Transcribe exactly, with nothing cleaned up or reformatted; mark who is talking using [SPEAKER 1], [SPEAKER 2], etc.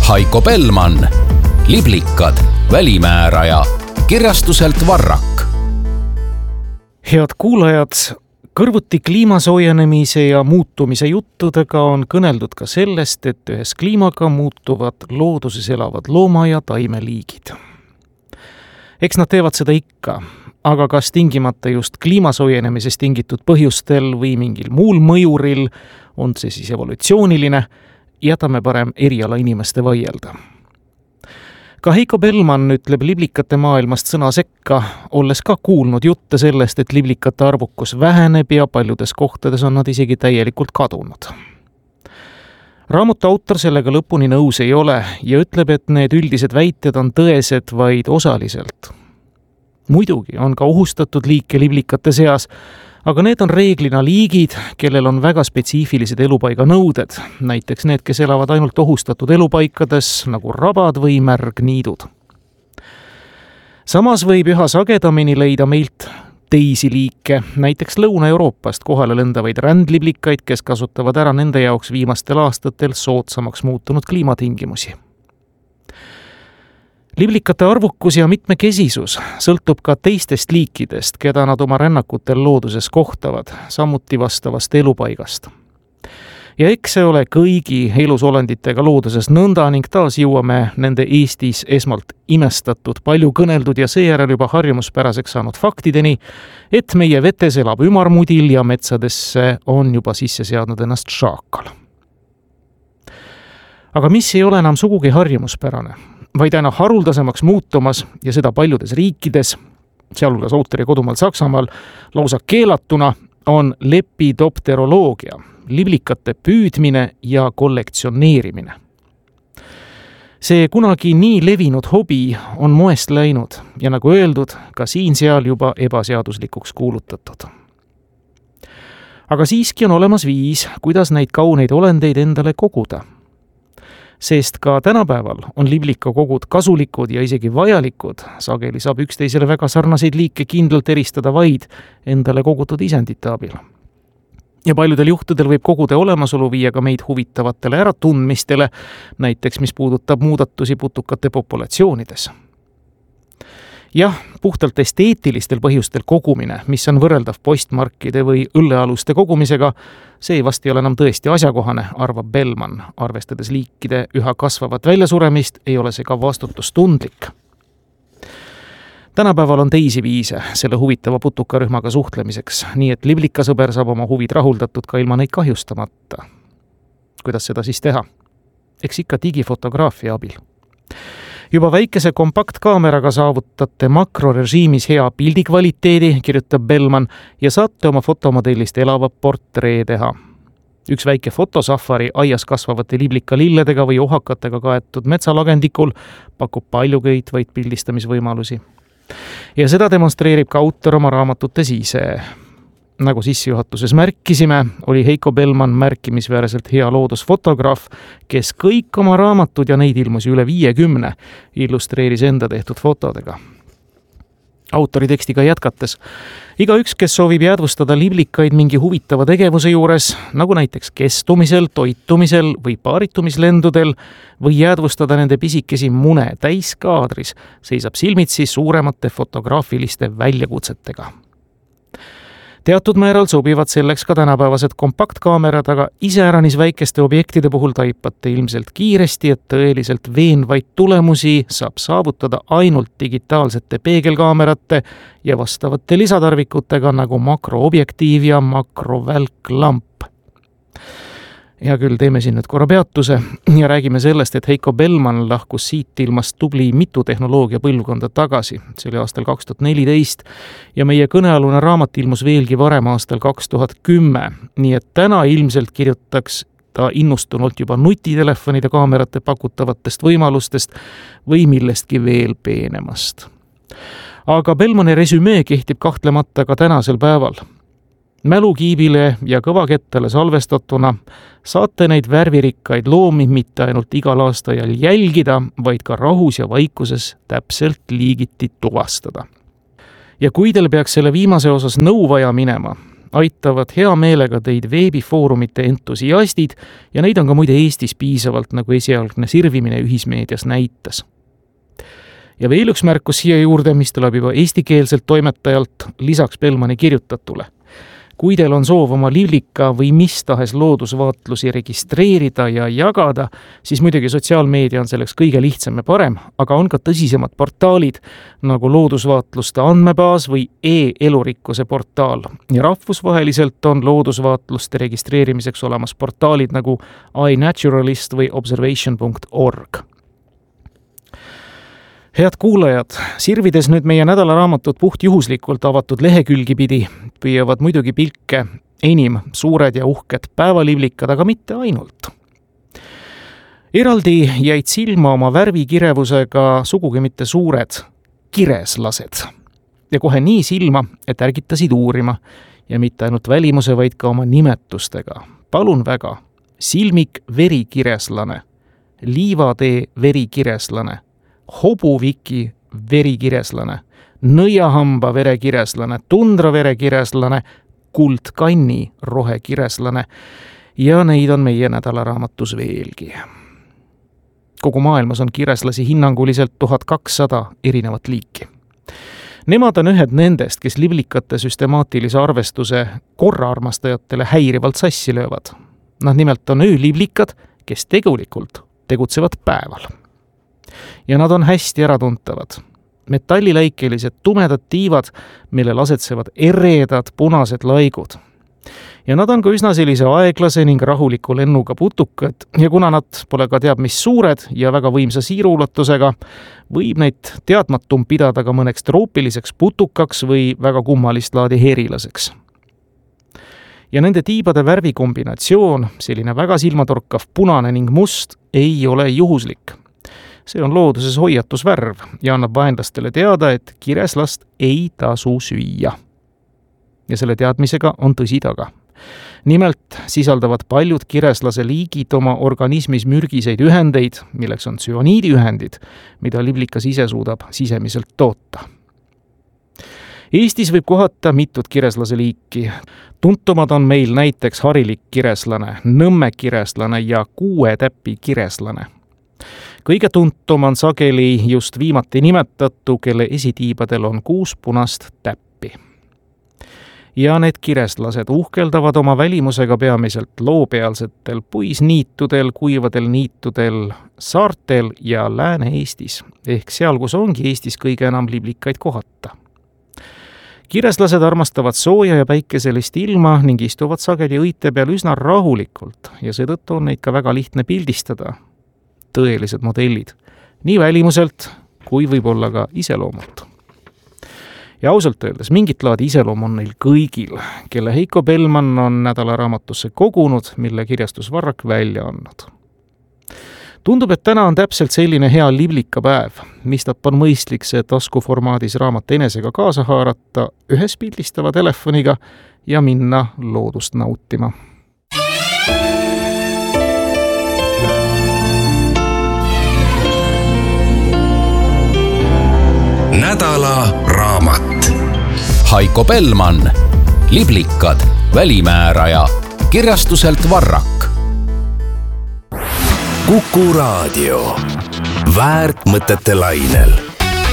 [SPEAKER 1] Heiko Bellmann, Liblikad, välimääraja, kirjastuselt Varrak.
[SPEAKER 2] Head kuulajad, kõrvuti kliimasoojenemise ja muutumise juttudega on kõneldud ka sellest, et ühes kliimaga muutuvad looduses elavad looma- ja taimeliigid. Eks nad teevad seda ikka, aga kas tingimata just kliimasoojenemisest tingitud põhjustel või mingil muul mõjuril, on see siis evolutsiooniline, jätame parem eriala inimeste vaielda. Ka Heiko Bellmann ütleb liblikate maailmast sõna sekka, olles ka kuulnud jutte sellest, et liblikate arvukus väheneb ja paljudes kohtades on nad isegi täielikult kadunud. Raamatu autor sellega lõpuni nõus ei ole ja ütleb, et need üldised väited on tõesed vaid osaliselt. Muidugi on ka ohustatud liike liblikate seas, aga need on reeglina liigid, kellel on väga spetsiifilised elupaiga nõuded, näiteks need, kes elavad ainult ohustatud elupaikades, nagu rabad või märgniidud. Samas võib üha sagedamini leida meilt teisi liike, näiteks Lõuna-Euroopast kohale lendavaid rändliblikaid, kes kasutavad ära nende jaoks viimastel aastatel soodsamaks muutunud kliimatingimusi. Liblikate arvukus ja mitmekesisus sõltub ka teistest liikidest, keda nad oma rännakutel looduses kohtavad, samuti vastavast elupaigast. Ja eks see ole kõigi elusolenditega looduses nõnda ning taas jõuame nende Eestis esmalt imestatud, palju kõneldud ja seejärel juba harjumuspäraseks saanud faktideni, et meie vetes elab ümarmudil ja metsadesse on juba sisse seadnud ennast šaakal. Aga mis ei ole enam sugugi harjumuspärane, vaid aina haruldasemaks muutumas ja seda paljudes riikides, sealhulgas autori kodumaal Saksamaal, lausa keelatuna on lepidopteroloogia, liblikate püüdmine ja kollektsioneerimine. See kunagi nii levinud hobi on moest läinud ja nagu öeldud, ka siin-seal juba ebaseaduslikuks kuulutatud. Aga siiski on olemas viis, kuidas neid kauneid olendeid endale koguda. Sest ka tänapäeval on liblikakogud kasulikud ja isegi vajalikud, sageli saab üksteisele väga sarnaseid liike kindlalt eristada vaid endale kogutud isendite abil. Ja paljudel juhtudel võib kogude olemasolu viia ka meid huvitavatele äratundmistele, näiteks mis puudutab muudatusi putukate populatsioonides. Jah, puhtalt esteetilistel põhjustel kogumine, mis on võrreldav postmarkide või õllealuste kogumisega, see vast ei ole enam tõesti asjakohane, arvab Bellmann. Arvestades liikide üha kasvavat väljasuremist, ei ole see ka vastutustundlik. Tänapäeval on teisi viise selle huvitava putukarühmaga suhtlemiseks, nii et liblikasõber saab oma huvid rahuldatud ka ilma neid kahjustamata. Kuidas seda siis teha? Eks ikka digifotograafia abil. Juba väikese kompaktkaameraga saavutate makrorežiimis hea pildikvaliteedi, kirjutab Bellmann, ja saate oma fotomodellist elava portree teha. Üks väike fotosafari aias kasvavate liblika lilledega või ohakatega kaetud metsalagendikul pakub palju köitvaid pildistamisvõimalusi. Ja seda demonstreerib ka autor oma raamatutes ise. Nagu sissejuhatuses märkisime, oli Heiko Bellmann märkimisväärselt hea loodusfotograaf, kes kõik oma raamatud ja neid ilmusi üle viiekümne illustreeris enda tehtud fotodega. Autori tekstiga jätkates, igaüks, kes soovib jäädvustada liblikaid mingi huvitava tegevuse juures, nagu näiteks kestumisel, toitumisel või paaritumislendudel, või jäädvustada nende pisikesi mune täiskaadris, seisab silmitsi suuremate fotograafiliste väljakutsetega. Teatud määral sobivad selleks ka tänapäevased kompaktkaamerad, aga iseäranis väikeste objektide puhul taipate ilmselt kiiresti, et tõeliselt veenvaid tulemusi saab saavutada ainult digitaalsete peegelkaamerate ja vastavate lisatarvikutega nagu makroobjektiiv ja makrovälklamp. Hea küll, teeme siin nüüd korra peatuse ja räägime sellest, et Heiko Bellmann lahkus siit ilmast tubli mitu tehnoloogia põlvkonda tagasi. See oli aastal kaks tuhat neliteist ja meie kõnealune raamat ilmus veelgi varem aastal kaks tuhat kümme. Nii et täna ilmselt kirjutaks ta innustunult juba nutitelefonide kaamerate pakutavatest võimalustest või millestki veel peenemast. Aga Bellmanni resümee kehtib kahtlemata ka tänasel päeval. Mälukiibile ja kõvakettale salvestatuna saate neid värvirikkaid loomi mitte ainult igal aastajal jälgida, vaid ka rahus ja vaikuses täpselt liigiti tuvastada. Ja kui teil peaks selle viimase osas nõu vaja minema, aitavad hea meelega teid veebifoorumite entusiastid ja neid on ka muide Eestis piisavalt, nagu esialgne sirvimine ühismeedias näitas. Ja veel üks märkus siia juurde, mis tuleb juba eestikeelselt toimetajalt lisaks Bellmani kirjutatule. Kui teil on soov oma Livlika või mis tahes loodusvaatlusi registreerida ja jagada, siis muidugi sotsiaalmeedia on selleks kõige lihtsam ja parem, aga on ka tõsisemad portaalid, nagu loodusvaatluste andmebaas või e-elurikkuse portaal. Ja rahvusvaheliselt on loodusvaatluste registreerimiseks olemas portaalid nagu iNaturalist või observation dot org. Head kuulajad, sirvides nüüd meie nädalaraamatut puht juhuslikult avatud lehekülgi pidi, püüavad muidugi pilke enim suured ja uhked päevalivlikad, aga mitte ainult. Eraldi jäid silma oma värvikirevusega sugugi mitte suured kireslased. Ja kohe nii silma, et ärgitasid uurima ja mitte ainult välimuse, vaid ka oma nimetustega. Palun väga, silmik verikireslane, liivatee verikireslane, hobuviki verikireslane, nõiahamba verekireslane, tundra verekireslane, kuldkanni rohekireslane ja neid on meie nädalaraamatus veelgi. Kogu maailmas on kireslasi hinnanguliselt tuhat kakssada erinevat liiki. Nemad on ühed nendest, kes livlikate süstemaatilise arvestuse korraarmastajatele häirivalt sassi löövad. Nad nimelt on öölivlikad, kes tegelikult tegutsevad päeval. Ja nad on hästi äratuntavad. Metalliläikelised tumedad tiivad, millel asetsevad eredad punased laigud. Ja nad on ka üsna sellise aeglase ning rahuliku lennuga putukad ja kuna nad pole ka teab mis suured ja väga võimsa siiruulatusega, võib neid teadmatum pidada ka mõneks troopiliseks putukaks või väga kummalist laadi herilaseks. Ja nende tiibade värvikombinatsioon, selline väga silmatorkav punane ning must, ei ole juhuslik. See on looduses hoiatusvärv ja annab vaenlastele teada, et kireslast ei tasu süüa. Ja selle teadmisega on tõsi taga. Nimelt sisaldavad paljud kireslase liigid oma organismis mürgiseid ühendeid, milleks on tsüaniidiühendid, mida livlikas ise suudab sisemiselt toota. Eestis võib kohata mitut kireslase liiki. Tuntumad on meil näiteks harilik kireslane, nõmme kireslane ja kuuetäpi kireslane. Kõige tuntum on sageli just viimati nimetatu, kelle esitiibadel on kuus punast täppi. Ja need kireslased uhkeldavad oma välimusega peamiselt loopealsetel puisniitudel, kuivadel niitudel, saartel ja Lääne-Eestis, ehk seal, kus ongi Eestis kõige enam livlikaid kohata. Kireslased armastavad sooja ja päikeselist ilma ning istuvad sageli õite peal üsna rahulikult ja seetõttu on neid ka väga lihtne pildistada. Tõelised modellid, nii välimuselt kui võib-olla ka iseloomult. Ja ausalt öeldes, mingit laadi iseloom on neil kõigil, kelle Heiko Bellman on nädalaraamatusse kogunud, mille kirjastus Varrak välja andnud. Tundub, et täna on täpselt selline hea livlikapäev, mistap on mõistlik see taskuformaadis raamat enesega kaasa haarata ühes pildistava telefoniga ja minna loodust nautima.
[SPEAKER 1] Nädala raamat. Heiko Bellman, Liblikad, välimääraja, kirjastuselt Varrak.
[SPEAKER 3] Kuku Raadio, väärt mõtete lainel.